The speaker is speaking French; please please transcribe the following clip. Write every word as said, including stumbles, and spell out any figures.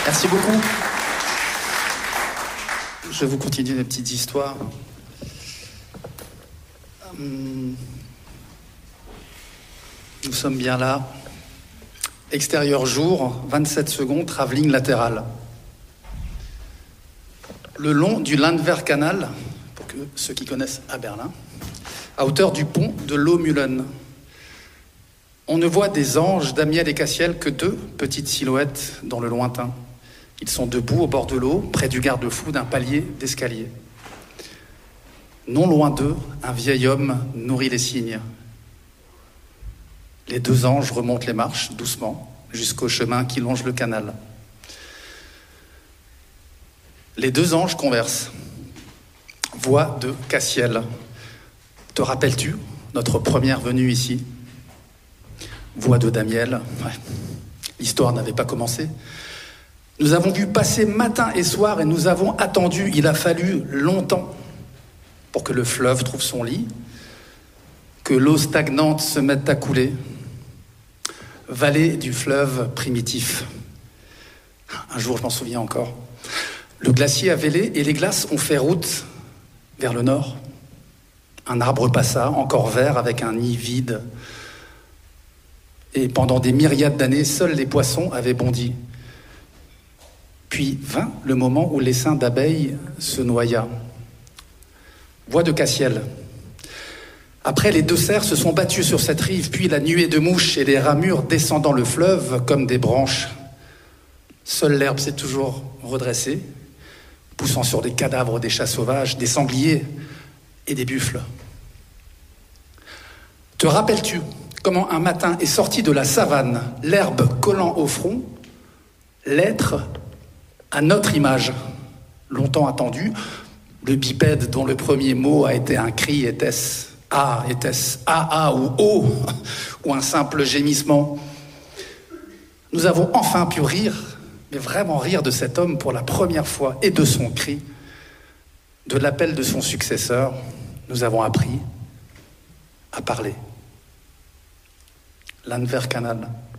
Merci beaucoup. Je vais vous continuer mes petites histoires. Hum... Nous sommes bien là. Extérieur jour, vingt-sept secondes, travelling latéral. Le long du Landwehrkanal, pour que ceux qui connaissent à Berlin, à hauteur du pont de Lohmühlen. On ne voit des anges, Damiel et Cassiel que deux petites silhouettes dans le lointain. Ils sont debout au bord de l'eau, près du garde-fou d'un palier d'escalier. Non loin d'eux, un vieil homme nourrit les cygnes. Les deux anges remontent les marches, doucement, jusqu'au chemin qui longe le canal. Les deux anges conversent. Voix de Cassiel. Te rappelles-tu, notre première venue ici ? Voix de Damiel. Ouais. L'histoire n'avait pas commencé. Nous avons dû passer matin et soir et nous avons attendu. Il a fallu longtemps pour que le fleuve trouve son lit, que l'eau stagnante se mette à couler. Vallée du fleuve primitif. Un jour, je m'en souviens encore. Le glacier a vélé et les glaces ont fait route vers le nord. Un arbre passa, encore vert, avec un nid vide. Et pendant des myriades d'années, seuls les poissons avaient bondi. Puis vint le moment où l'essaim d'abeilles se noya. Voix de Cassiel. Après, les deux cerfs se sont battus sur cette rive, puis la nuée de mouches et les ramures descendant le fleuve comme des branches. Seule l'herbe s'est toujours redressée, poussant sur des cadavres des chats sauvages, des sangliers et des buffles. Te rappelles-tu comment un matin est sorti de la savane, l'herbe collant au front, l'être à notre image, longtemps attendu, le bipède dont le premier mot a été un cri, était-ce Ah, était-ce A A ou O, ou un simple gémissement? Nous avons enfin pu rire, mais vraiment rire de cet homme pour la première fois, et de son cri, de l'appel de son successeur. Nous avons appris à parler. Landwehrkanal.